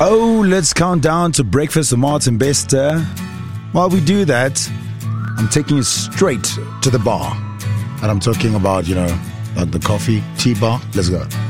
Oh, let's count down to breakfast with Martin Bester. While we do that, I'm taking you straight to the bar. And I'm talking about, the coffee, tea bar. Let's go.